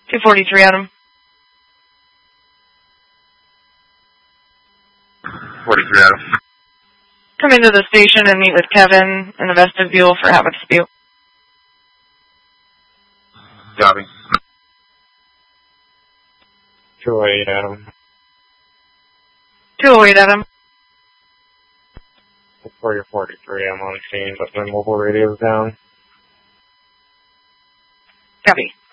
243 Adam. 43 Adam. Come into the station and meet with Kevin in the vestibule for have a dispute. Copy. 208 Adam. 208 Adam. For your 43, I'm on scene, but my mobile radio's down. Copy.